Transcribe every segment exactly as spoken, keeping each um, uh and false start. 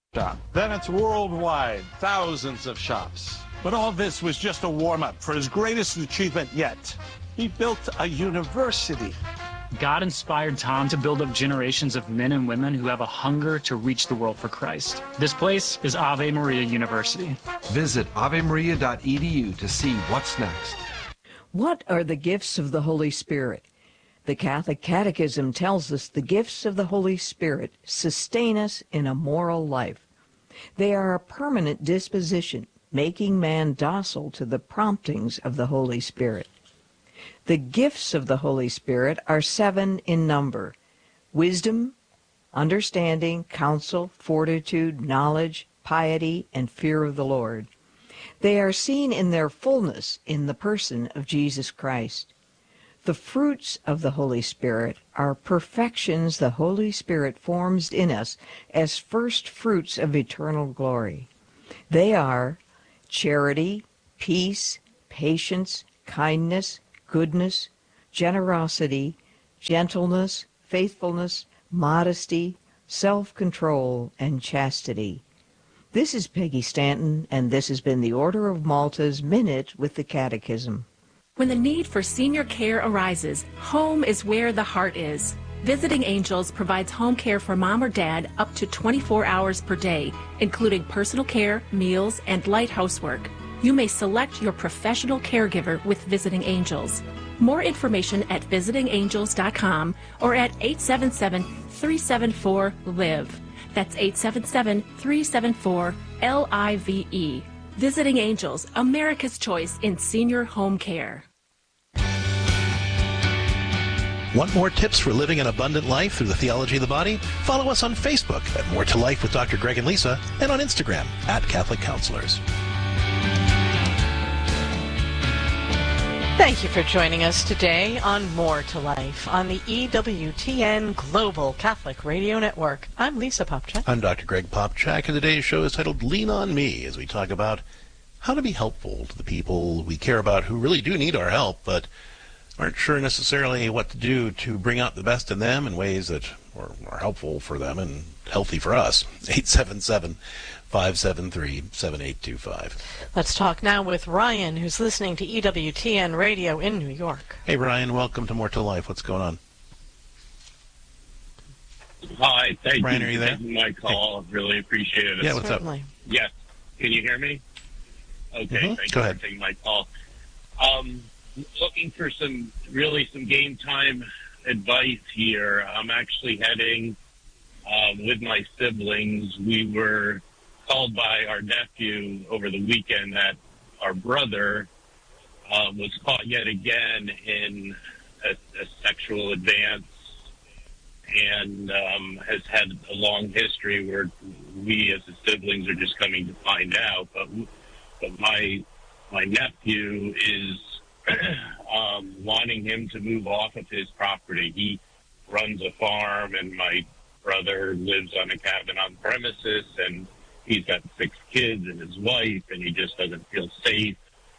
shop. Then it's worldwide, thousands of shops. But all this was just a warm-up for his greatest achievement yet. He built a university. God inspired Tom to build up generations of men and women who have a hunger to reach the world for Christ. This place is Ave Maria University. Visit ave maria dot e d u to see what's next. What are the gifts of the Holy Spirit? The Catholic Catechism tells us the gifts of the Holy Spirit sustain us in a moral life. They are a permanent disposition, making man docile to the promptings of the Holy Spirit. The gifts of the Holy Spirit are seven in number: wisdom, understanding, counsel, fortitude, knowledge, piety, and fear of the Lord. They are seen in their fullness in the person of Jesus Christ. The fruits of the Holy Spirit are perfections the Holy Spirit forms in us as first fruits of eternal glory. They are charity, peace, patience, kindness, goodness, generosity, gentleness, faithfulness, modesty, self-control, and chastity. This is Peggy Stanton, and this has been the Order of Malta's Minute with the Catechism. When the need for senior care arises, home is where the heart is. Visiting Angels provides home care for mom or dad up to twenty-four hours per day, including personal care, meals, and light housework. You may select your professional caregiver with Visiting Angels. More information at visiting angels dot com or at eight seven seven, three seven four, L I V E. That's eight seven seven, three seven four, L I V E. Visiting Angels, America's choice in senior home care. Want more tips for living an abundant life through the theology of the body? Follow us on Facebook at More to Life with Doctor Greg and Lisa, and on Instagram at Catholic Counselors. Thank you for joining us today on More to Life on the E W T N Global Catholic Radio Network. I'm Lisa Popchak. I'm Doctor Greg Popchak, and today's show is titled Lean on Me, as we talk about how to be helpful to the people we care about who really do need our help, but aren't sure necessarily what to do to bring out the best in them in ways that are, are helpful for them and healthy for us. eight seven seven, five seven three, seven eight two five. Let's talk now with Ryan, who's listening to E W T N Radio in New York. Hey, Ryan, welcome to More to Life. What's going on? Hi, thank Ryan, you are you for there? taking my call. Hey. Really appreciate it. Yeah, what's Certainly. up? Yes. Can you hear me? Okay, Mm-hmm. thank Go you ahead. for taking my call. Um, looking for some, really some game time advice here. I'm actually heading um, with my siblings. We were called by our nephew over the weekend that our brother uh, was caught yet again in a, a sexual advance and um, has had a long history where we as the siblings are just coming to find out. But, but my my nephew is um, wanting him to move off of his property. He runs a farm, and my brother lives on a cabin on premises, and he's got six kids and his wife, and he just doesn't feel safe.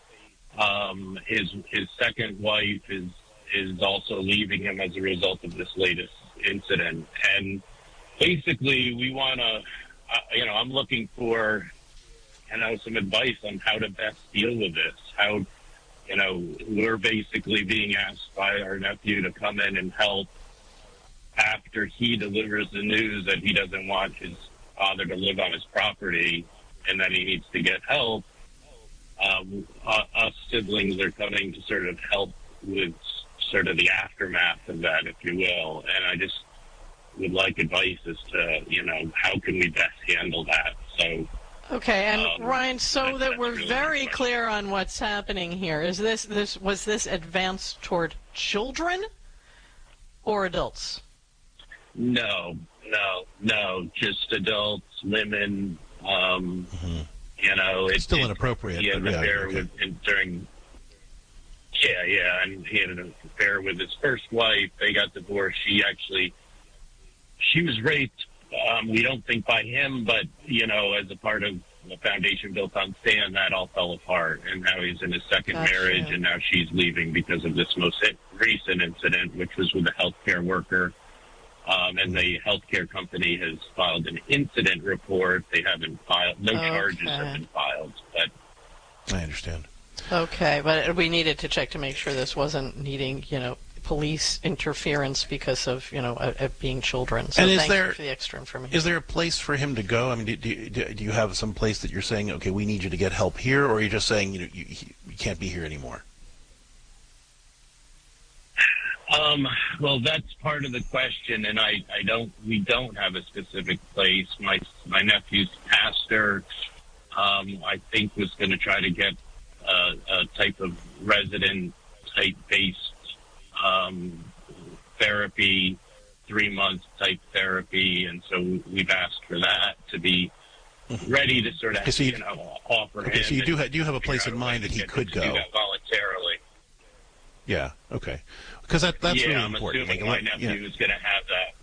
Um, his his second wife is is also leaving him as a result of this latest incident. And basically, we want to, uh, you know, I'm looking for, you know, some advice on how to best deal with this. How, you know, we're basically being asked by our nephew to come in and help after he delivers the news that he doesn't want his father to live on his property and that he needs to get help. Um, uh, us siblings are coming to sort of help with sort of the aftermath of that, if you will. And I just would like advice as to, you know, how can we best handle that? So, okay, and um, Ryan, so that we're really very clear on what's happening here, is this this was this advance toward children or adults? No, no, no, just adults, women. Um, Mm-hmm. You know, It's it, still it, inappropriate. He had an but yeah, affair okay. with and during. Yeah, yeah, and he had an affair with his first wife. They got divorced. She actually, she was raped. Um, we don't think by him, but you know, as a part of the foundation built on sand, that all fell apart. And now he's in his second Gotcha. marriage, and now she's leaving because of this most recent incident, which was with a healthcare worker. Um, and the healthcare company has filed an incident report. They haven't filed, no Okay. charges have been filed. But I understand. Okay, but we needed to check to make sure this wasn't needing, you know, police interference because of, you know, uh, uh, being children. So And is thank there- you for the extra information. Is there a place for him to go? I mean, do, do, do you have some place that you're saying, okay, we need you to get help here, or are you just saying, you know, you, you can't be here anymore? Um, well, that's part of the question, and I, I don't. We don't have a specific place. My my nephew's pastor, um, I think, was going to try to get a, a type of resident type based um, therapy, three month type therapy, and so we've asked for that to be ready to sort of Okay, so you, you know offer okay, him. so you do and ha- do you have a place figure in out a way mind to that he get him could to do go? that voluntarily. Yeah. Okay. Because that that's yeah, really I'm important. assuming Like, my nephew yeah. is going to have that.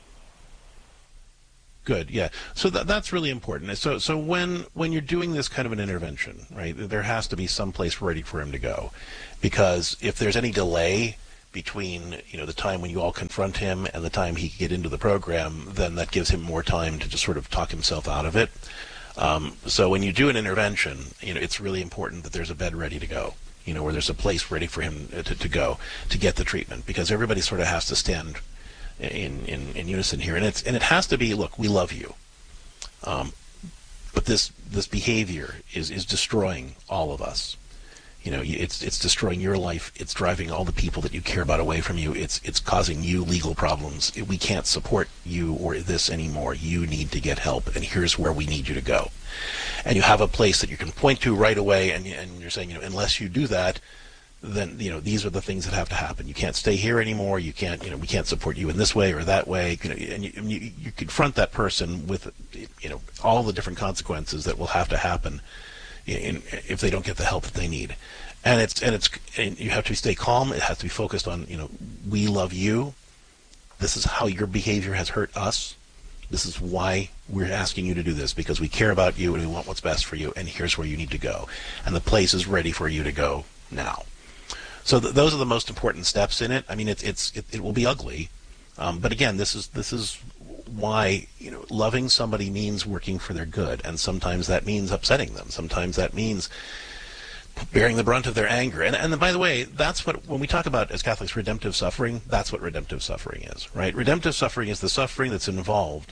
Good, yeah. So that, that's really important. So so when when you're doing this kind of an intervention, right, there has to be some place ready for him to go, because if there's any delay between, you know, the time when you all confront him and the time he can get into the program, then that gives him more time to just sort of talk himself out of it. Um, so when you do an intervention, you know, it's really important that there's a bed ready to go, you know, where there's a place ready for him to, to go to get the treatment, because everybody sort of has to stand in, in, in unison here. And it's and it has to be, look, we love you. Um, but this this behavior is, is destroying all of us. You know, it's it's destroying your life. It's driving all the people that you care about away from you. It's it's causing you legal problems. We can't support you or this anymore. You need to get help, and here's where we need you to go. And you have a place that you can point to right away, and and you're saying, you know, unless you do that, then, you know, these are the things that have to happen. You can't stay here anymore. You can't, you know, we can't support you in this way or that way. You know, and you, and you, you confront that person with, you know, all the different consequences that will have to happen in, if they don't get the help that they need. And it's and it's and you have to stay calm. It has to be focused on, you know, we love you. This is how your behavior has hurt us. This is why we're asking you to do this, because we care about you and we want what's best for you. And here's where you need to go. And the place is ready for you to go now. So th- those are the most important steps in it. I mean, it's it's it, it will be ugly, um, but again, this is this is why, you know, loving somebody means working for their good, and sometimes that means upsetting them. Sometimes that means bearing the brunt of their anger. And and by the way, that's what, when we talk about, as Catholics, redemptive suffering, that's what redemptive suffering is, right? Redemptive suffering is the suffering that's involved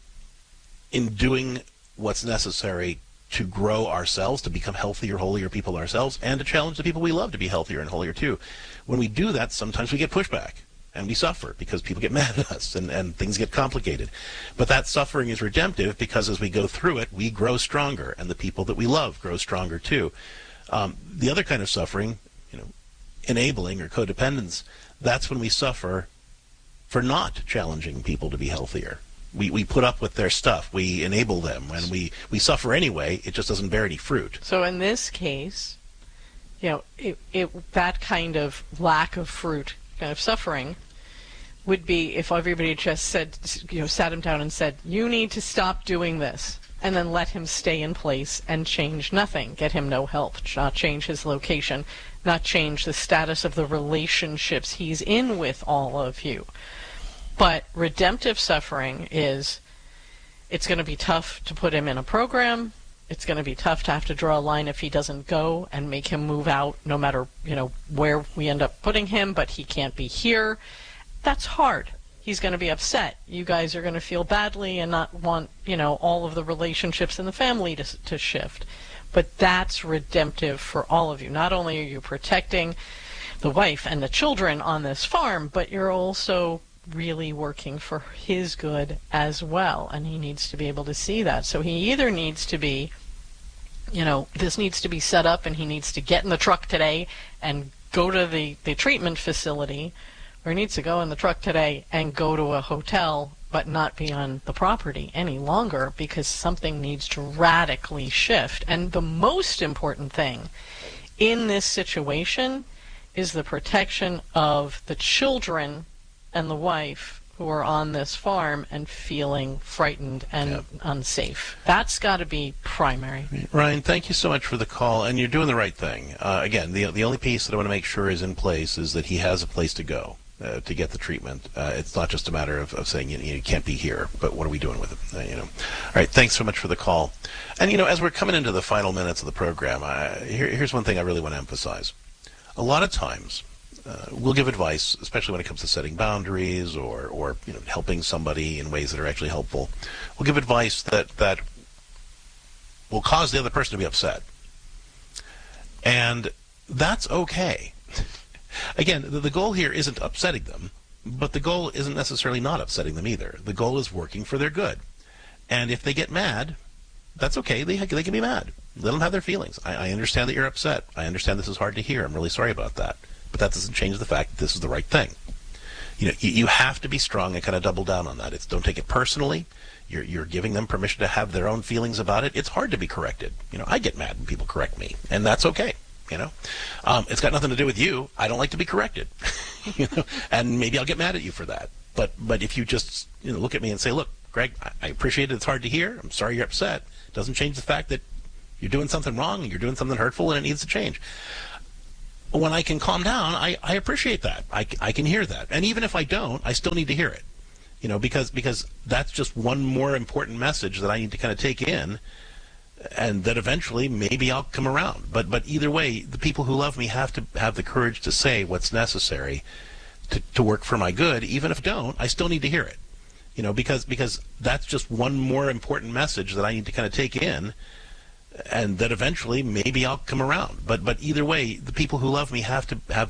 in doing what's necessary to grow ourselves, to become healthier, holier people ourselves, and to challenge the people we love to be healthier and holier too. When we do that, sometimes we get pushback and we suffer because people get mad at us and, and things get complicated. But that suffering is redemptive because as we go through it, we grow stronger, and the people that we love grow stronger too. Um, the other kind of suffering, you know, enabling or codependence, that's when we suffer for not challenging people to be healthier. We we put up with their stuff. We enable them, and we, we suffer anyway. It just doesn't bear any fruit. So in this case, you know, it, it, that kind of lack of fruit, kind of suffering, would be if everybody just said, you know, sat him down and said, you need to stop doing this, and then let him stay in place and change nothing, get him no help, not change his location, not change the status of the relationships he's in with all of you. But redemptive suffering is, it's going to be tough to put him in a program. It's going to be tough to have to draw a line if he doesn't go and make him move out, no matter, you know, where we end up putting him, but he can't be here. That's hard. He's going to be upset. You guys are going to feel badly and not want, you know, all of the relationships in the family to, to shift. But that's redemptive for all of you. Not only are you protecting the wife and the children on this farm, but you're also really working for his good as well, and he needs to be able to see that. So he either needs to be, you know, this needs to be set up and he needs to get in the truck today and go to the, the treatment facility, or he needs to go in the truck today and go to a hotel but not be on the property any longer, because something needs to radically shift. And the most important thing in this situation is the protection of the children and the wife who are on this farm and feeling frightened and Yep. unsafe. That's got to be primary. Ryan, thank you so much for the call, and you're doing the right thing. Uh, again, the the only piece that I want to make sure is in place is that he has a place to go. uh, to get the treatment. Uh, it's not just a matter of, of saying, you know, you can't be here, but what are we doing with it? Uh, you know. All right, thanks so much for the call. And, you know, as we're coming into the final minutes of the program, I, here, here's one thing I really want to emphasize. A lot of times, uh, we'll give advice, especially when it comes to setting boundaries or, or you know, helping somebody in ways that are actually helpful. We'll give advice that, that will cause the other person to be upset. And that's okay. Again, the, the goal here isn't upsetting them, but the goal isn't necessarily not upsetting them either. The goal is working for their good. And if they get mad, that's okay. They, they can be mad. Let them have their feelings. I, I understand that you're upset. I understand this is hard to hear. I'm really sorry about that. But that doesn't change the fact that this is the right thing. You know, you, you have to be strong and kind of double down on that. It's, don't take it personally. You're, you're giving them permission to have their own feelings about it. It's hard to be corrected. You know, I get mad when people correct me, and that's okay. You know, um, it's got nothing to do with you. I don't like to be corrected. You know, and maybe I'll get mad at you for that. But but if you just you know look at me and say, look, Greg, I, I appreciate it. It's hard to hear. I'm sorry you're upset. It doesn't change the fact that you're doing something wrong and you're doing something hurtful and it needs to change. When I can calm down, I, I appreciate that. I, I can hear that. And even if I don't, I still need to hear it. You know, because because that's just one more important message that I need to kind of take in, and that eventually maybe I'll come around. But but either way, the people who love me have to have the courage to say what's necessary to, to work for my good. Even if I don't, I still need to hear it. You know, because because that's just one more important message that I need to kind of take in, and that eventually maybe I'll come around. But but either way, the people who love me have to have